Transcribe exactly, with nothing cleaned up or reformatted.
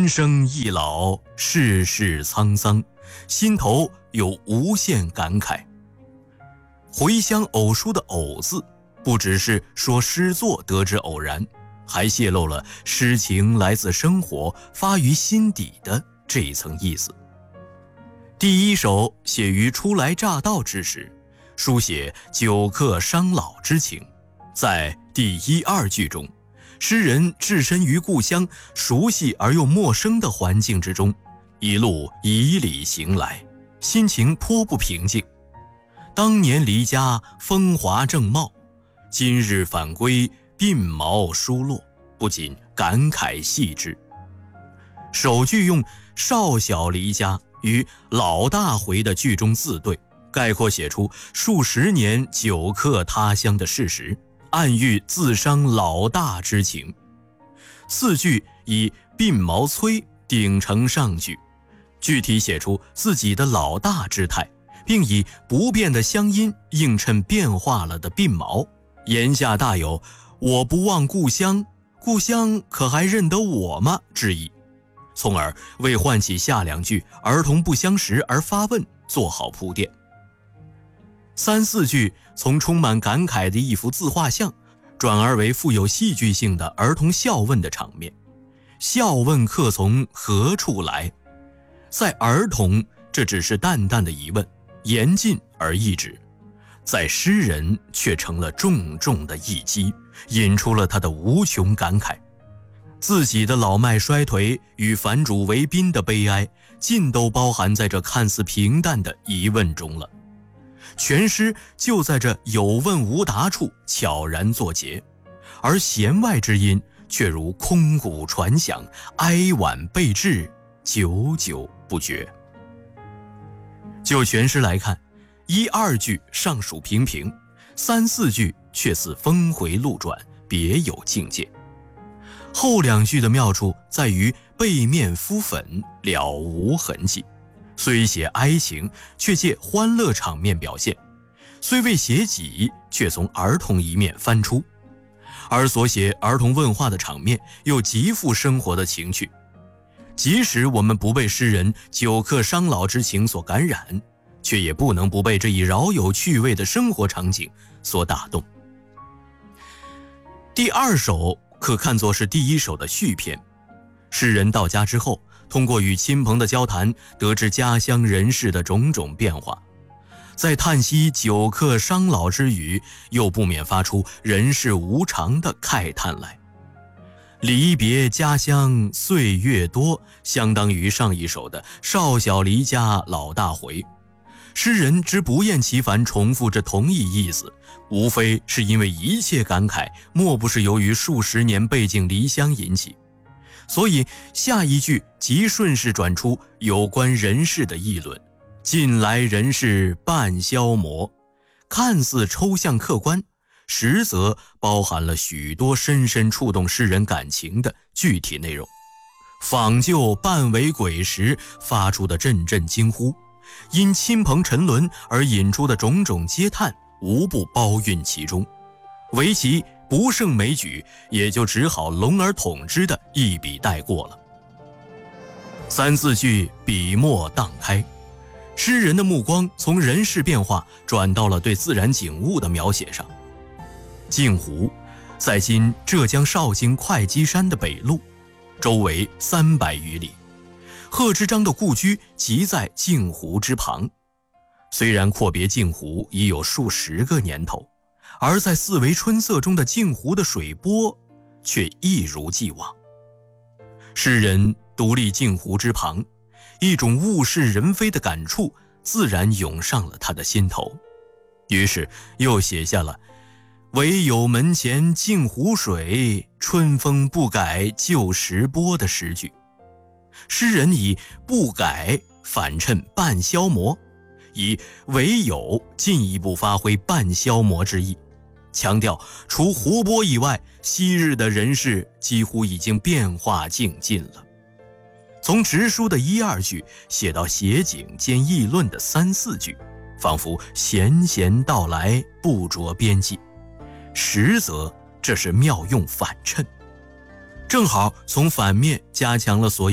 人生易老，世事沧桑，心头有无限感慨。回乡偶书的偶字，不只是说诗作得之偶然，还泄露了诗情来自生活，发于心底的这一层意思。第一首写于初来乍到之时，书写久客伤老之情。在第一二句中，诗人置身于故乡熟悉而又陌生的环境之中，一路以礼行来，心情颇不平静。当年离家风华正茂，今日返归鬓毛疏落，不禁感慨系之。首句用少小离家与老大回的句中自对，概括写出数十年久客他乡的事实，暗喻自伤老大之情。四句以鬓毛催顶成上句，具体写出自己的老大之态，并以不变的乡音映衬变化了的鬓毛，言下大有我不忘故乡，故乡可还认得我吗之意，从而为唤起下两句儿童不相识而发问做好铺垫。三四句从充满感慨的一幅自画像，转而为富有戏剧性的儿童笑问的场面。笑问客从何处来，在儿童这只是淡淡的疑问，言尽而意止，在诗人却成了重重的一击，引出了他的无穷感慨。自己的老迈衰颓与反主为宾的悲哀，尽都包含在这看似平淡的疑问中了。全诗就在这有问无答处悄然作结，而弦外之音却如空谷传响，哀婉备至，久久不绝。就全诗来看，一二句尚属平平，三四句却似峰回路转，别有境界。后两句的妙处在于背面敷粉，了无痕迹，虽写哀情，却借欢乐场面表现；虽未写己，却从儿童一面翻出。而所写儿童问话的场面，又极富生活的情趣。即使我们不被诗人久客伤老之情所感染，却也不能不被这一饶有趣味的生活场景所打动。第二首可看作是第一首的续篇。诗人到家之后，通过与亲朋的交谈，得知家乡人事的种种变化，在叹息久客伤老之余，又不免发出人世无常的慨叹来。离别家乡岁月多，相当于上一首的少小离家老大回。诗人之不厌其烦重复这同一意思，无非是因为一切感慨莫不是由于数十年背井离乡引起，所以下一句即顺势转出有关人事的议论，近来人事半消磨，看似抽象客观，实则包含了许多深深触动诗人感情的具体内容。访旧半为鬼时发出的阵阵惊呼，因亲朋沉沦而引出的种种嗟叹，无不包蕴其中，唯其不胜枚举，也就只好笼而统之的一笔带过了。三四句笔墨荡开，诗人的目光从人事变化转到了对自然景物的描写上。镜湖在今浙江绍兴会稽山的北麓，周围三百余里，贺知章的故居即在镜湖之旁。虽然阔别镜湖已有数十个年头，而在四维春色中的镜湖的水波却一如既往。诗人独立镜湖之旁，一种物是人非的感触自然涌上了他的心头，于是又写下了唯有门前镜湖水，春风不改旧时波的诗句。诗人以不改反衬半消磨，以唯有进一步发挥半消磨之意，强调除湖波以外，昔日的人事几乎已经变化尽尽了。从直抒的一二句写到写景兼议论的三四句，仿佛弦弦道来，不着边际，实则这是妙用反衬，正好从反面加强了所